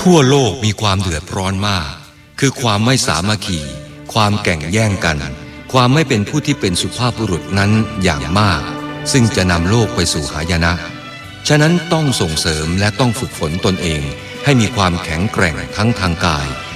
ทั่วโลกมีความเดือดร้อนมากคือความไม่สามัคคีความแข่งแย่งกันความไม่เป็นผู้ที่เป็นสุภาพบุรุษนั้นอย่างมากซึ่งจะนำโลกไปสู่หายนะฉะนั้นต้องส่งเสริมและต้องฝึกฝนตนเองให้มีความแข็งแกร่งทั้งทางกาย